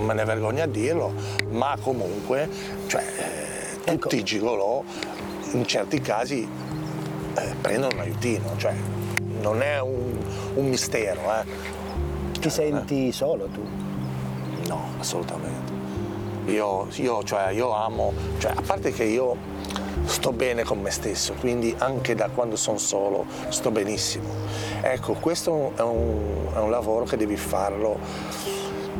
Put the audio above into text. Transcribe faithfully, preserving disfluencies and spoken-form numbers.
me ne vergogno a dirlo, ma comunque cioè, eh, tutti i gigolò in certi casi eh, prendono un aiutino, cioè non è un, un mistero. Eh. Ti senti solo tu? No, assolutamente. Io, io, cioè, io amo, cioè, a parte che io sto bene con me stesso, quindi anche da quando sono solo sto benissimo. Ecco, questo è un, è un lavoro che devi farlo